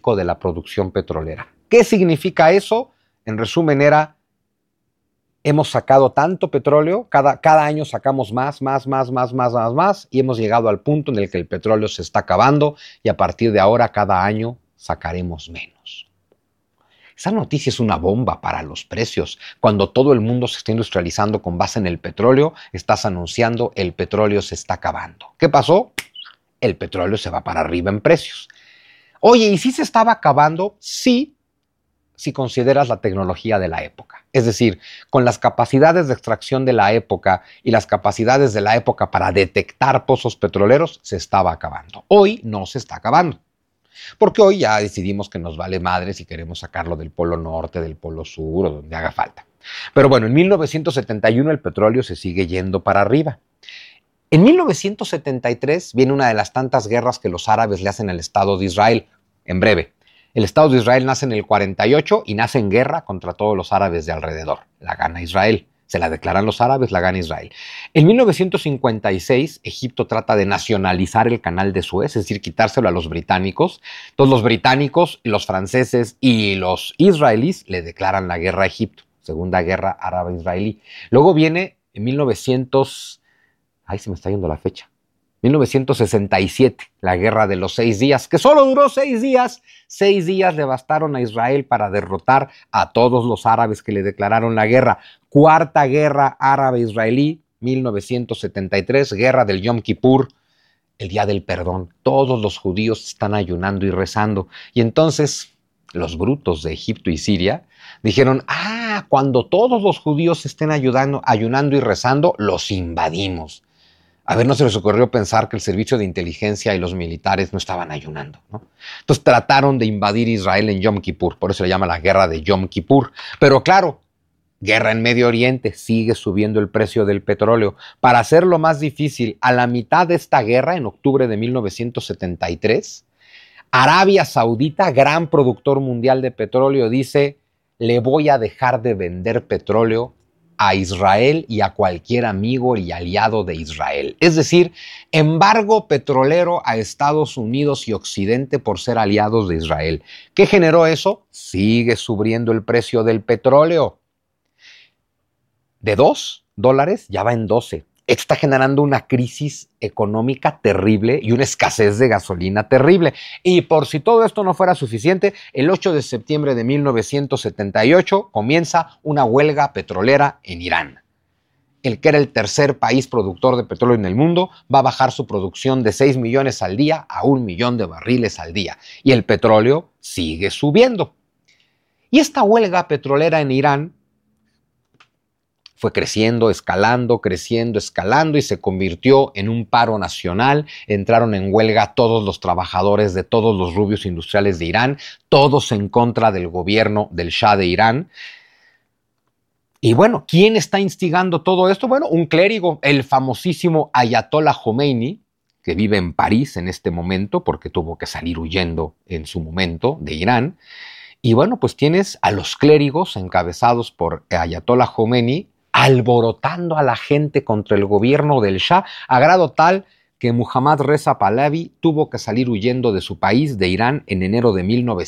pico de la producción petrolera. ¿Qué significa eso? En resumen era, hemos sacado tanto petróleo, cada año sacamos más, y hemos llegado al punto en el que el petróleo se está acabando y a partir de ahora cada año sacaremos menos. Esa noticia es una bomba para los precios. Cuando todo el mundo se está industrializando con base en el petróleo, estás anunciando el petróleo se está acabando. ¿Qué pasó? El petróleo se va para arriba en precios. Oye, ¿y si se estaba acabando? Sí, si consideras la tecnología de la época. Es decir, con las capacidades de extracción de la época y las capacidades de la época para detectar pozos petroleros, se estaba acabando. Hoy no se está acabando. Porque hoy ya decidimos que nos vale madre si queremos sacarlo del polo norte, del polo sur o donde haga falta. Pero bueno, en 1971 el petróleo se sigue yendo para arriba. En 1973 viene una de las tantas guerras que los árabes le hacen al Estado de Israel. En breve, el Estado de Israel nace en el 48 y nace en guerra contra todos los árabes de alrededor. La gana Israel. Se la declaran los árabes, la gana Israel. En 1956, Egipto trata de nacionalizar el canal de Suez, es decir, quitárselo a los británicos. Entonces los británicos, los franceses y los israelíes le declaran la guerra a Egipto. Segunda guerra árabe-israelí. Luego viene en 1967, la guerra de los 6 días, que solo duró 6 días. 6 días le bastaron a Israel para derrotar a todos los árabes que le declararon la guerra. Cuarta guerra árabe-israelí, 1973, guerra del Yom Kippur, el día del perdón. Todos los judíos están ayunando y rezando. Y entonces los brutos de Egipto y Siria dijeron, cuando todos los judíos estén ayunando y rezando, los invadimos. A ver, no se les ocurrió pensar que el servicio de inteligencia y los militares no estaban ayunando, ¿no? Entonces trataron de invadir Israel en Yom Kippur, por eso se llama la guerra de Yom Kippur. Pero claro, guerra en Medio Oriente, sigue subiendo el precio del petróleo. Para hacerlo más difícil, a la mitad de esta guerra, en octubre de 1973, Arabia Saudita, gran productor mundial de petróleo, dice, le voy a dejar de vender petróleo a Israel y a cualquier amigo y aliado de Israel. Es decir, embargo petrolero a Estados Unidos y Occidente por ser aliados de Israel. ¿Qué generó eso? Sigue subiendo el precio del petróleo. De $2 ya va en 12. Está generando una crisis económica terrible y una escasez de gasolina terrible. Y por si todo esto no fuera suficiente, el 8 de septiembre de 1978 comienza una huelga petrolera en Irán. El que era el tercer país productor de petróleo en el mundo va a bajar su producción de 6 millones al día a 1 millón de barriles al día. Y el petróleo sigue subiendo. Y esta huelga petrolera en Irán fue creciendo, escalando y se convirtió en un paro nacional. Entraron en huelga todos los trabajadores de todos los rubios industriales de Irán, todos en contra del gobierno del Shah de Irán. Y bueno, ¿quién está instigando todo esto? Bueno, un clérigo, el famosísimo Ayatollah Khomeini, que vive en París en este momento porque tuvo que salir huyendo en su momento de Irán. Y bueno, pues tienes a los clérigos encabezados por Ayatollah Khomeini alborotando a la gente contra el gobierno del Shah, a grado tal que Muhammad Reza Pahlavi tuvo que salir huyendo de su país, de Irán, en enero de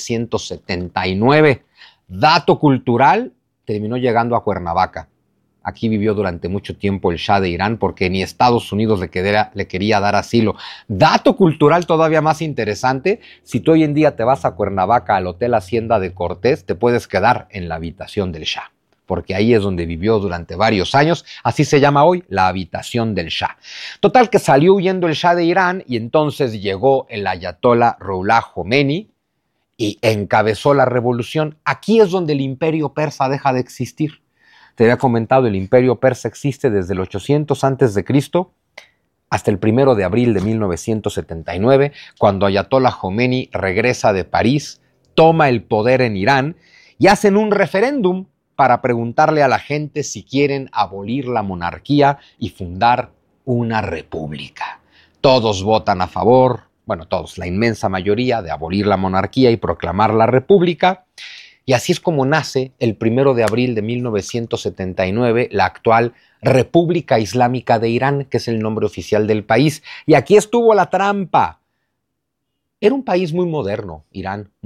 1979. Dato cultural, terminó llegando a Cuernavaca. Aquí vivió durante mucho tiempo el Shah de Irán porque ni Estados Unidos le quería dar asilo. Dato cultural todavía más interesante, si tú hoy en día te vas a Cuernavaca al Hotel Hacienda de Cortés, te puedes quedar en la habitación del Shah, porque ahí es donde vivió durante varios años. Así se llama hoy, la habitación del Shah. Total que salió huyendo el Shah de Irán y entonces llegó el Ayatollah Ruhollah Khomeini y encabezó la revolución. Aquí es donde el imperio persa deja de existir. Te había comentado, el imperio persa existe desde el 800 a.C. hasta el 1 de abril de 1979, cuando Ayatollah Khomeini regresa de París, toma el poder en Irán y hacen un referéndum para preguntarle a la gente si quieren abolir la monarquía y fundar una república. Todos votan a favor, bueno, todos, la inmensa mayoría, de abolir la monarquía y proclamar la república. Y así es como nace el 1 de abril de 1979 la actual República Islámica de Irán, que es el nombre oficial del país. Y aquí estuvo la trampa. Era un país muy moderno, Irán,